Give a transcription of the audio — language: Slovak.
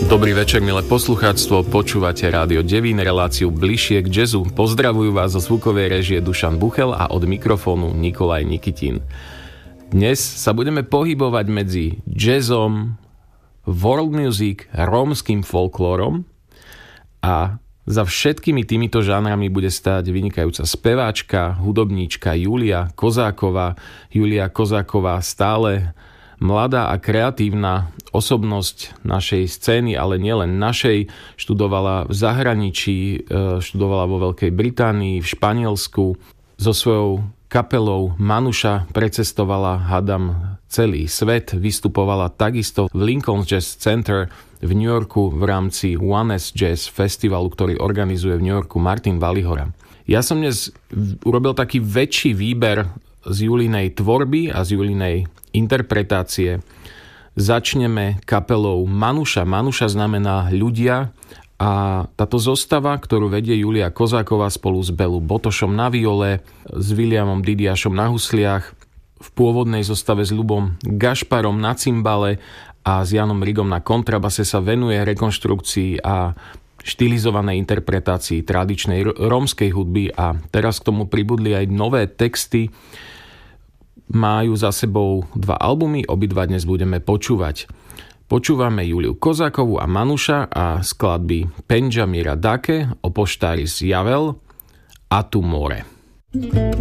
Dobrý večer, milé poslucháctvo, počúvate Rádio Devín, reláciu Bližšie k jazzu. Pozdravujú vás zo zvukovej réžie Dušan Buchel a od mikrofónu Nikolaj Nikitin. Dnes sa budeme pohybovať medzi jazzom, world music, rómskym folklórom a za všetkými týmito žánrami bude stáť vynikajúca speváčka, hudobníčka Julia Kozáková. Julia Kozáková stále mladá a kreatívna osobnosť našej scény, ale nielen našej. Študovala v zahraničí, študovala vo Veľkej Británii, v Španielsku. So svojou kapelou Manuša precestovala, hádam, celý svet. Vystupovala takisto v Lincoln Jazz Center v New Yorku v rámci One S Jazz festivalu, ktorý organizuje v New Yorku Martin Valihora. Ja som dnes urobil taký väčší výber z Julinej tvorby a z Julinej interpretácie. Začneme kapelou Manuša. Manuša znamená ľudia a táto zostava, ktorú vedie Julia Kozáková spolu s Belu Botošom na viole, s Williamom Didiašom na husliach, v pôvodnej zostave s Ľubom Gašparom na cimbale a s Janom Rigom na kontrabase sa venuje rekonštrukcii a štilizovanej interpretácii tradičnej rómskej hudby a teraz k tomu pribudli aj nové texty. Majú za sebou 2 albumy, obidva dnes budeme počúvať. Počúvame Juliu Kozákovú a Manuša a skladby Penjamira Dake, Opoštáris Javel a Tu more.